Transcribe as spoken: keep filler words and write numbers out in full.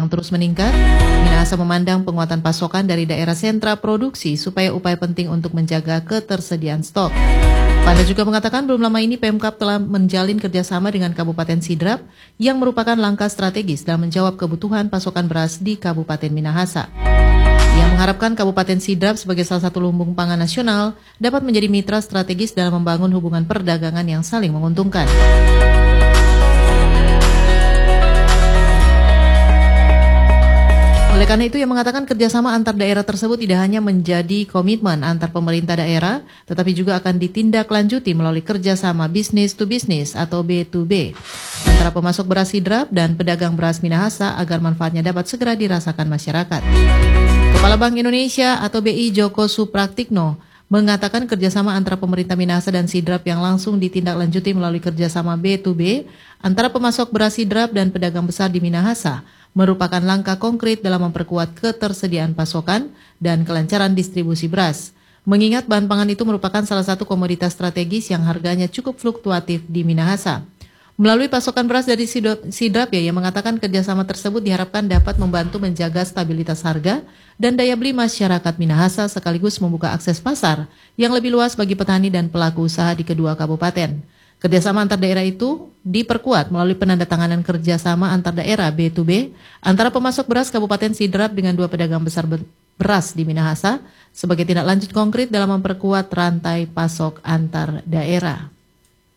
yang terus meningkat, Minahasa memandang penguatan pasokan dari daerah sentra produksi supaya upaya penting untuk menjaga ketersediaan stok. Panda juga mengatakan belum lama ini Pemkab telah menjalin kerjasama dengan Kabupaten Sidrap yang merupakan langkah strategis dalam menjawab kebutuhan pasokan beras di Kabupaten Minahasa. Ia mengharapkan Kabupaten Sidrap sebagai salah satu lumbung pangan nasional dapat menjadi mitra strategis dalam membangun hubungan perdagangan yang saling menguntungkan. Oleh karena itu, ia mengatakan kerjasama antar daerah tersebut tidak hanya menjadi komitmen antar pemerintah daerah, tetapi juga akan ditindaklanjuti melalui kerjasama bisnis to bisnis atau B to B antara pemasok beras Sidrap dan pedagang beras Minahasa agar manfaatnya dapat segera dirasakan masyarakat. Kepala Bank Indonesia atau B I Joko Supraktikno mengatakan kerjasama antara pemerintah Minahasa dan Sidrap yang langsung ditindaklanjuti melalui kerjasama B to B antara pemasok beras Sidrap dan pedagang besar di Minahasa merupakan langkah konkret dalam memperkuat ketersediaan pasokan dan kelancaran distribusi beras. Mengingat bahan pangan itu merupakan salah satu komoditas strategis yang harganya cukup fluktuatif di Minahasa. Melalui pasokan beras dari Sidrap, ya, yang mengatakan kerjasama tersebut diharapkan dapat membantu menjaga stabilitas harga dan daya beli masyarakat Minahasa sekaligus membuka akses pasar yang lebih luas bagi petani dan pelaku usaha di kedua kabupaten. Kerjasama antar daerah itu diperkuat melalui penandatanganan kerjasama antar daerah B to B antara pemasok beras Kabupaten Sidrap dengan dua pedagang besar beras di Minahasa sebagai tindak lanjut konkret dalam memperkuat rantai pasok antar daerah.